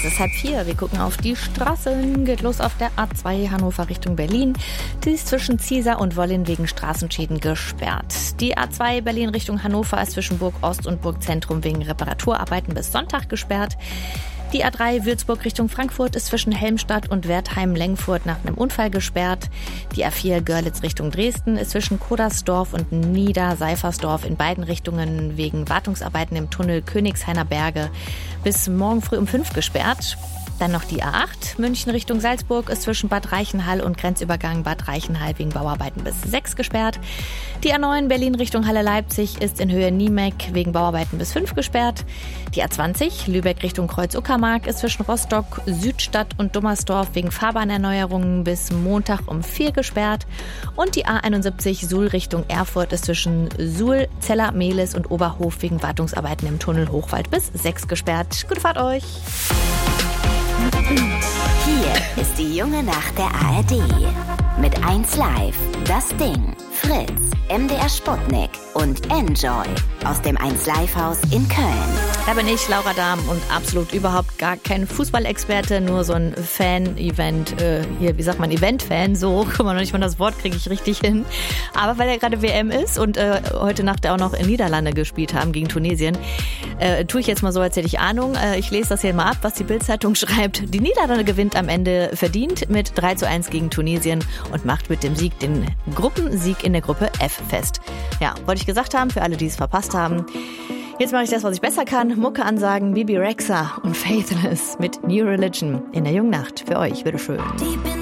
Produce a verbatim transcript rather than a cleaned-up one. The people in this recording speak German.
Es ist halb vier. Wir gucken auf die Straßen. Geht los auf der A zwei Hannover Richtung Berlin. Die ist zwischen Ziesar und Wollin wegen Straßenschäden gesperrt. Die A zwei Berlin Richtung Hannover ist zwischen Burg Ost und Burg Zentrum wegen Reparaturarbeiten bis Sonntag gesperrt. Die A drei Würzburg Richtung Frankfurt ist zwischen Helmstadt und Wertheim-Lengfurt nach einem Unfall gesperrt. Die A vier Görlitz Richtung Dresden ist zwischen Kodersdorf und Niederseifersdorf in beiden Richtungen wegen Wartungsarbeiten im Tunnel Königshainer Berge bis morgen früh um fünf gesperrt. Dann noch die A acht München Richtung Salzburg ist zwischen Bad Reichenhall und Grenzübergang Bad Reichenhall wegen Bauarbeiten bis sechs gesperrt. Die A neun Berlin Richtung Halle-Leipzig ist in Höhe Niemeck wegen Bauarbeiten bis fünf gesperrt. Die A zwanzig Lübeck Richtung Kreuz-Uckermark ist zwischen Rostock, Südstadt und Dummersdorf wegen Fahrbaherneuerungen bis Montag um vier gesperrt. Und die A einundsiebzig Suhl Richtung Erfurt ist zwischen Suhl, Zeller, Mehlis und Oberhof wegen Wartungsarbeiten im Tunnel Hochwald bis sechs gesperrt. Gute Fahrt euch! Hier ist die junge Nacht der A R D. Mit eins Live, das Ding, Fritz, M D R Sputnik und Enjoy aus dem eins Live Haus in Köln. Da bin ich, Laura Dahm, und absolut überhaupt gar kein Fußballexperte, nur so ein Fan-Event, äh, hier, wie sagt man, Event-Fan, so, guck mal, noch nicht mal das Wort kriege ich richtig hin. Aber weil ja gerade W M ist und äh, heute Nacht auch noch in Niederlande gespielt haben gegen Tunesien, äh, tue ich jetzt mal so, als hätte ich Ahnung. Äh, ich lese das hier mal ab, was die Bild-Zeitung schreibt. Die Niederlande gewinnt am Ende verdient mit drei zu eins gegen Tunesien und macht mit dem Sieg den Gruppensieg in der Gruppe F fest. Ja, wollte ich gesagt haben, für alle, die es verpasst haben. Jetzt mache ich das, was ich besser kann. Mucke ansagen, Bibi Rexha und Faithless mit New Religion in der jungen Nacht. Für euch, bitteschön.